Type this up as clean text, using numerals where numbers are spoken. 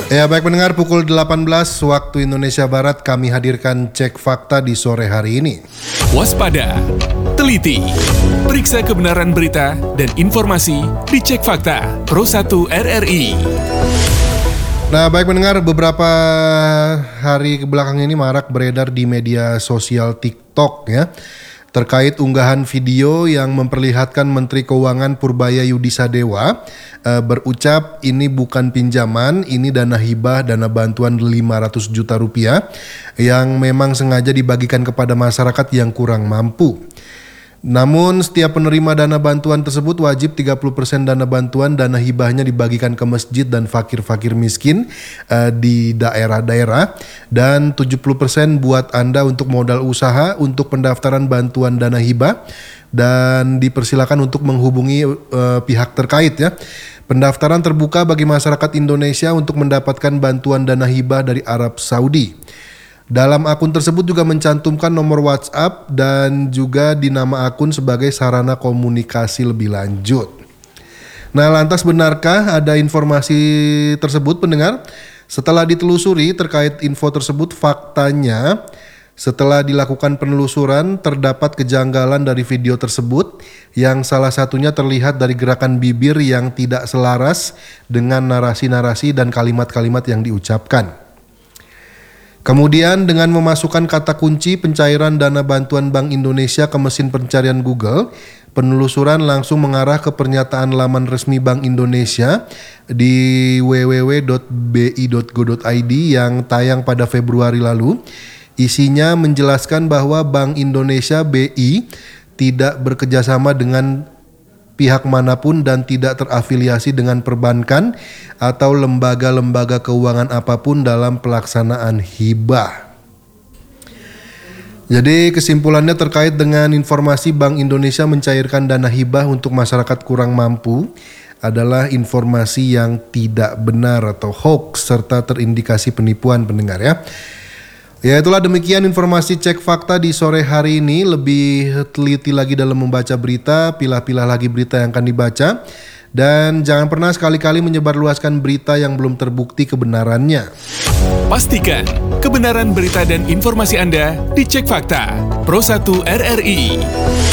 Ya baik pendengar, pukul 18 waktu Indonesia Barat kami hadirkan cek fakta di sore hari ini. Waspada, teliti, periksa kebenaran berita dan informasi di Cek Fakta Pro 1 RRI. Nah baik pendengar, beberapa hari kebelakang ini marak beredar di media sosial TikTok ya, terkait unggahan video yang memperlihatkan Menteri Keuangan Purbaya Yudisadewa berucap ini bukan pinjaman, ini dana hibah, dana bantuan 500 juta rupiah yang memang sengaja dibagikan kepada masyarakat yang kurang mampu. Namun setiap penerima dana bantuan tersebut wajib 30% dana bantuan dana hibahnya dibagikan ke masjid dan fakir-fakir miskin di daerah-daerah, dan 70% buat Anda untuk modal usaha untuk pendaftaran bantuan dana hibah, dan dipersilakan untuk menghubungi pihak terkait ya. Pendaftaran terbuka bagi masyarakat Indonesia untuk mendapatkan bantuan dana hibah dari Arab Saudi. Dalam akun tersebut juga mencantumkan nomor WhatsApp dan juga di nama akun sebagai sarana komunikasi lebih lanjut. Nah, lantas benarkah ada informasi tersebut pendengar? Setelah ditelusuri terkait info tersebut, faktanya setelah dilakukan penelusuran terdapat kejanggalan dari video tersebut yang salah satunya terlihat dari gerakan bibir yang tidak selaras dengan narasi-narasi dan kalimat-kalimat yang diucapkan. Kemudian dengan memasukkan kata kunci pencairan dana bantuan Bank Indonesia ke mesin pencarian Google, penelusuran langsung mengarah ke pernyataan laman resmi Bank Indonesia di www.bi.go.id yang tayang pada Februari lalu. Isinya menjelaskan bahwa Bank Indonesia BI tidak bekerjasama dengan pihak manapun dan tidak terafiliasi dengan perbankan atau lembaga-lembaga keuangan apapun dalam pelaksanaan hibah. Jadi kesimpulannya terkait dengan informasi Bank Indonesia mencairkan dana hibah untuk masyarakat kurang mampu adalah informasi yang tidak benar atau hoax serta terindikasi penipuan pendengar ya. Ya itulah demikian informasi cek fakta di sore hari ini. Lebih teliti lagi dalam membaca berita, pilah-pilah lagi berita yang akan dibaca. Dan jangan pernah sekali-kali menyebarluaskan berita yang belum terbukti kebenarannya. Pastikan kebenaran berita dan informasi Anda di Cek Fakta Pro 1 RRI.